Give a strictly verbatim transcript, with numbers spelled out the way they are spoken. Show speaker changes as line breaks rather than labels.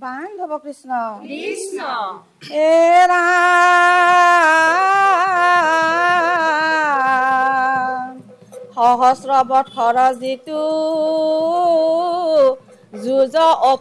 পান ধব কৃষ্ণ
কৃষ্ণ
এৰা সহস্ৰ বৎসৰ যিটো যুজ